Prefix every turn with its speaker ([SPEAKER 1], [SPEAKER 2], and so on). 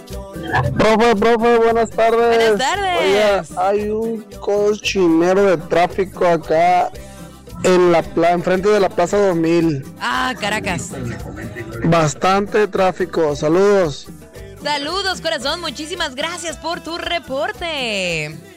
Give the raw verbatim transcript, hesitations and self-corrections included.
[SPEAKER 1] Profe, profe, buenas tardes.
[SPEAKER 2] Buenas tardes.
[SPEAKER 1] Oiga, hay un cochinero de tráfico acá en la pla enfrente de la Plaza dos mil.
[SPEAKER 2] Ah, Caracas.
[SPEAKER 1] Bastante tráfico. Saludos.
[SPEAKER 2] Saludos, corazón. Muchísimas gracias por tu reporte.